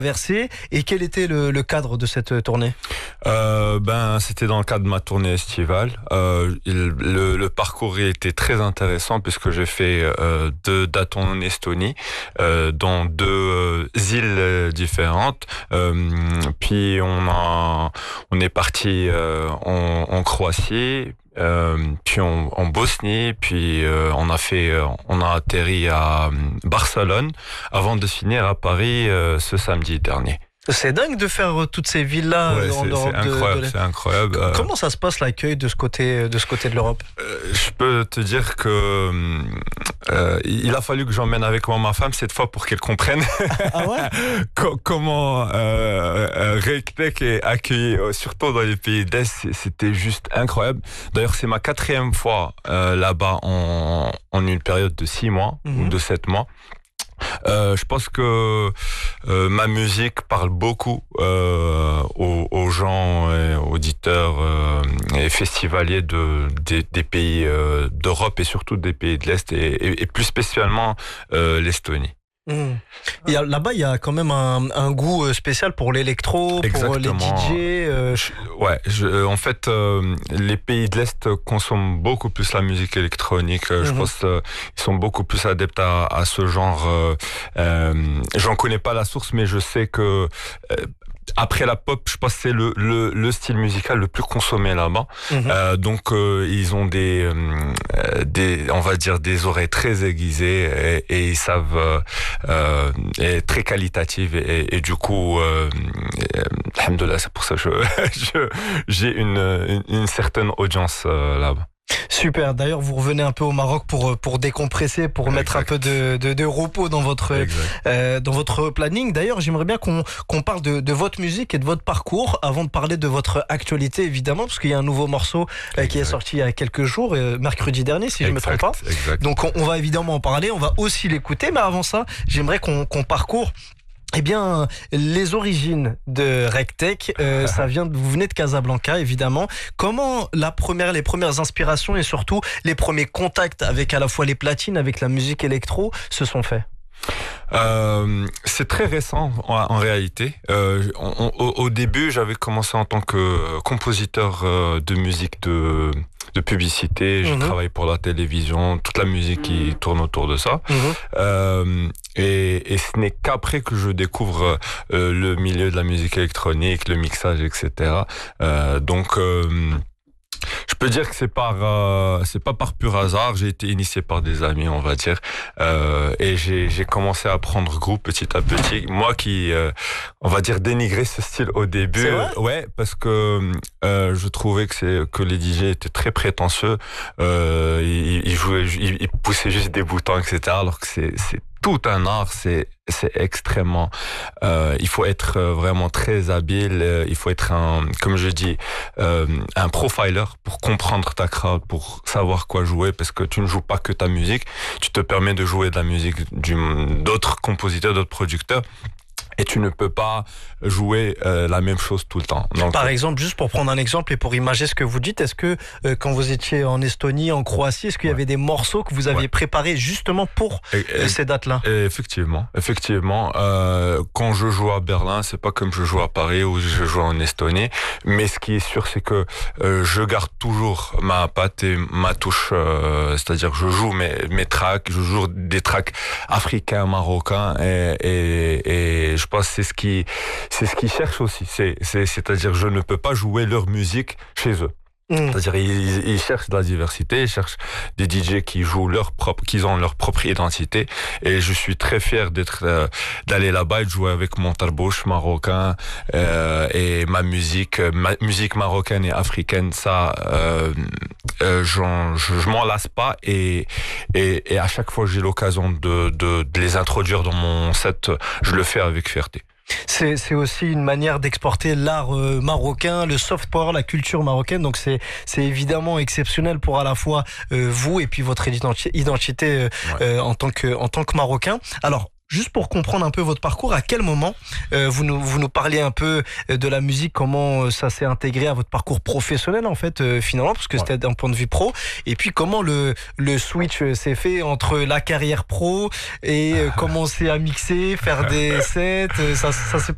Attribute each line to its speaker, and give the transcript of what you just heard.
Speaker 1: Versé. Et quel était le cadre de cette tournée?
Speaker 2: C'était dans le cadre de ma tournée estivale. Le parcours était très intéressant puisque j'ai fait 2 dates en Estonie, dans 2 îles différentes. Puis on est parti en Croatie. Puis en Bosnie, puis on a atterri à Barcelone avant de finir à Paris ce samedi dernier.
Speaker 1: C'est dingue de faire toutes ces villes-là en Europe.
Speaker 2: C'est incroyable.
Speaker 1: Comment ça se passe l'accueil de ce côté de l'Europe?
Speaker 2: Je peux te dire que il a fallu que j'emmène avec moi ma femme cette fois pour qu'elle comprenne comment Reykjavik est accueilli, surtout dans les pays de l'Est. C'était juste incroyable. D'ailleurs, c'est ma 4e fois là-bas en une période de 6 mois ou de 7 mois. Je pense que ma musique parle beaucoup aux gens, auditeurs et festivaliers des pays d'Europe et surtout des pays de l'Est et plus spécialement l'Estonie.
Speaker 1: Là-bas, il y a quand même un goût spécial pour l'électro, pour les DJ.
Speaker 2: En fait, les pays de l'Est consomment beaucoup plus la musique électronique. Je pense qu'ils sont beaucoup plus adeptes à ce genre. J'en connais pas la source, mais je sais que après la pop, je pense que c'est le style musical le plus consommé là-bas. Donc ils ont on va dire des oreilles très aiguisées et ils savent et très qualitatives et du coup alhamdoulilah, c'est pour ça que j'ai une certaine audience là-bas.
Speaker 1: Super. D'ailleurs, vous revenez un peu au Maroc pour décompresser, pour mettre un peu de repos dans votre planning. D'ailleurs, j'aimerais bien qu'on parle de votre musique et de votre parcours avant de parler de votre actualité, évidemment, parce qu'il y a un nouveau morceau qui est sorti il y a quelques jours, mercredi dernier, si je ne me trompe pas. Donc, on va évidemment en parler, on va aussi l'écouter, mais avant ça, j'aimerais qu'on parcourt les origines de Reykjavik, vous venez de Casablanca, évidemment. Comment les premières inspirations et surtout les premiers contacts avec à la fois les platines, avec la musique électro se sont faits?
Speaker 2: C'est très récent en réalité. Au début, j'avais commencé en tant que compositeur de musique de publicité. J'ai travaillé pour la télévision, toute la musique qui tourne autour de ça. Et ce n'est qu'après que je découvre le milieu de la musique électronique, le mixage, etc. Je peux dire que c'est pas par pur hasard. J'ai été initié par des amis, on va dire, et j'ai commencé à prendre groupe petit à petit. Moi qui, on va dire, dénigrais ce style au début. Ouais, parce que je trouvais que les DJ étaient très prétentieux. Ils poussaient juste des boutons, etc. Alors que c'est tout un art, c'est extrêmement. Il faut être vraiment très habile. Il faut être comme je dis, un profiler pour comprendre ta crowd, pour savoir quoi jouer, parce que tu ne joues pas que ta musique. Tu te permets de jouer de la musique d'autres compositeurs, d'autres producteurs. Et tu ne peux pas jouer la même chose tout le temps. Donc,
Speaker 1: par exemple, juste pour prendre un exemple et pour imager ce que vous dites, est-ce que quand vous étiez en Estonie, en Croatie, est-ce qu'il y avait des morceaux que vous aviez préparés justement pour ces dates-là?
Speaker 2: Effectivement. Quand je joue à Berlin, c'est pas comme je joue à Paris ou je joue en Estonie. Mais ce qui est sûr, c'est que je garde toujours ma patte et ma touche. C'est-à-dire, je joue mes tracks, je joue des tracks africains, marocains et je pense que c'est ce qu'ils cherchent aussi. C'est-à-dire, je ne peux pas jouer leur musique chez eux. C'est-à-dire, ils cherchent de la diversité, ils cherchent des DJ qui jouent qui ont leur propre identité. Et je suis très fier d'aller là-bas et de jouer avec mon tarbouch marocain, et ma musique marocaine et africaine. Ça, je m'en lasse pas et à chaque fois que j'ai l'occasion de les introduire dans mon set, je le fais avec fierté.
Speaker 1: C'est aussi une manière d'exporter l'art marocain, le soft power, la culture marocaine. Donc c'est évidemment exceptionnel pour à la fois vous et puis votre identité en tant que Marocain. Alors, juste pour comprendre un peu votre parcours, à quel moment vous nous parliez un peu de la musique, comment ça s'est intégré à votre parcours professionnel en fait finalement, parce que c'était d'un point de vue pro, et puis comment le switch s'est fait entre la carrière pro et commencer à mixer, faire des sets, ça s'est